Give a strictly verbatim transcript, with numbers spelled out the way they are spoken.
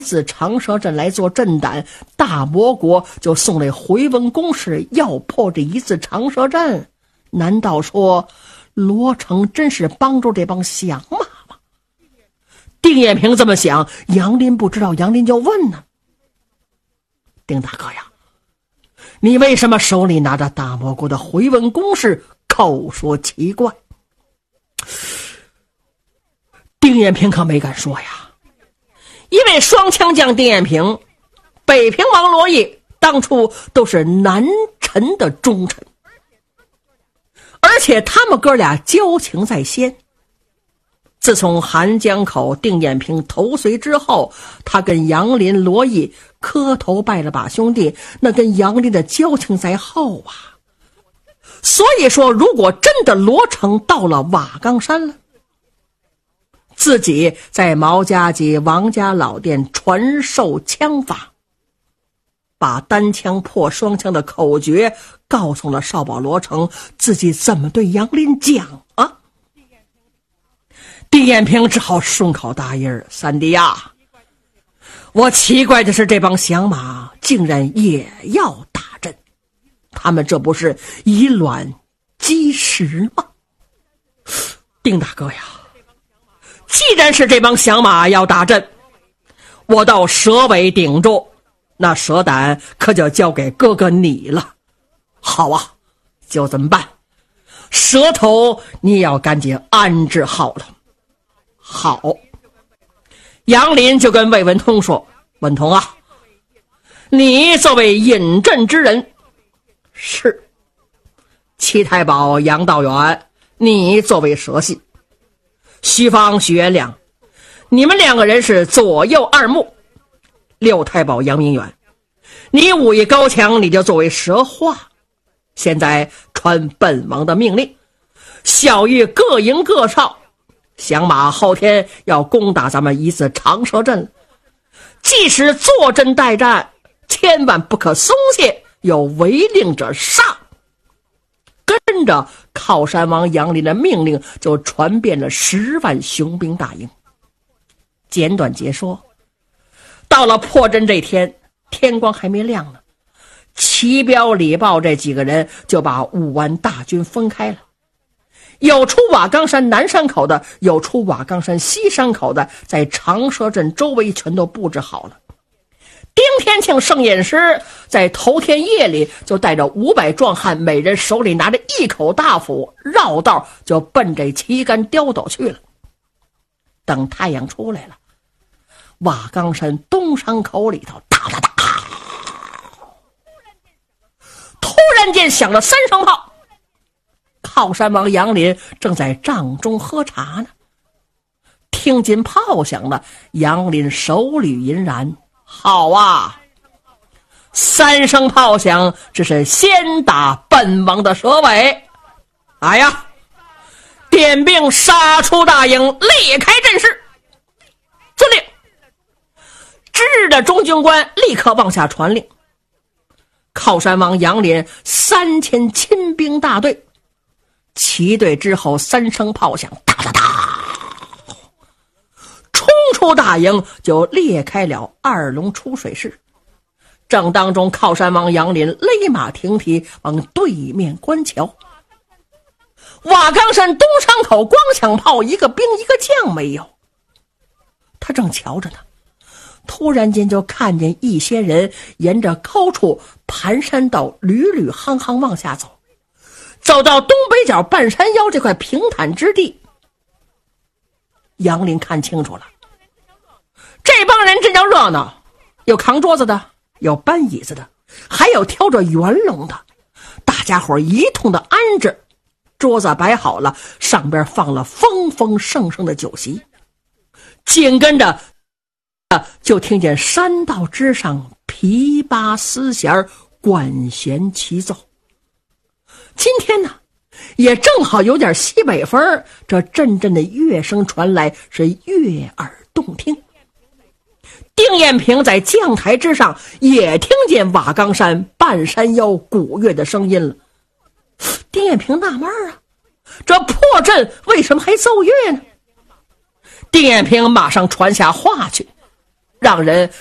自长蛇阵来做镇胆，大魔国就送来回文公事，要破这一字长蛇阵。难道说罗成真是帮助这帮降马吗？丁彦平这么想，杨林不知道，杨林就问呢：丁大哥呀，你为什么手里拿着大魔国的回文公事，口说奇怪？丁彦平可没敢说呀，因为双枪将丁彦平、北平王罗毅当初都是南陈的忠臣，而且他们哥俩交情在先。自从韩江口丁彦平投随之后，他跟杨林、罗毅磕头拜了把兄弟，那跟杨林的交情在后啊。所以说，如果真的罗成到了瓦岗山了，自己在毛家及王家老店传授枪法，把单枪破双枪的口诀告诉了少保罗成，自己怎么对杨林讲啊？丁彦平只好顺口答应：三弟呀，我奇怪的是这帮降马竟然也要打阵，他们这不是以卵击石吗？丁大哥呀，既然是这帮降马要打阵，我到蛇尾顶住，那蛇胆可就交给哥哥你了。好啊，就这么办，蛇头你要赶紧安置好了。好，杨林就跟魏文通说：文通啊，你作为引阵之人，是七太保杨道远，你作为蛇系，徐芳、徐元亮，你们两个人是左右二目。六太保杨明远，你武艺高强，你就作为蛇化。现在传本王的命令，小玉各营各哨，降马后天要攻打咱们一字长蛇阵，即使坐镇待战，千万不可松懈，有违令者杀。跟着靠山王杨林的命令就传遍了十万雄兵大营。简短截说，到了破阵这天，天光还没亮呢，齐彪、李豹这几个人就把五万大军分开了，有出瓦岗山南山口的，有出瓦岗山西山口的，在长蛇阵周围全都布置好了。丁天庆盛宴师在头天夜里就带着五百壮汉，每人手里拿着一口大斧，绕道就奔这旗杆刁斗去了。等太阳出来了，瓦岗山东山口里头哒哒哒，突然间响了三声炮。靠山王杨林正在帐中喝茶呢，听见炮响了，杨林手捋银髯，好啊，三声炮响，这是先打本王的蛇尾。哎呀，点兵杀出大营，列开阵势。遵令。值日的中军官立刻往下传令，靠山王杨林三千亲兵大队齐队之后，三声炮响，哒哒哒，冲出大营，就裂开了二龙出水势。正当中，靠山王杨林勒马停蹄，往对面观瞧。瓦岗山东山口光响炮，一个兵一个将没有。他正瞧着呢，突然间就看见一些人沿着高处盘山道屡屡夯夯往下走，走到东北角半山腰这块平坦之地。杨林看清楚了，这帮人真叫热闹，有扛桌子的，有搬椅子的，还有挑着圆笼的，大家伙一通的安置。桌子摆好了，上边放了丰丰盛盛的酒席。紧跟着就听见山道之上琵琶丝弦，管弦齐奏。今天呢也正好有点西北风，这阵阵的乐声传来，是悦耳动听。丁彦平在将台之上也听见瓦岗山半山腰鼓乐的声音了。丁彦平纳闷啊，这破阵为什么还奏乐呢？丁彦平马上传下话去， 让人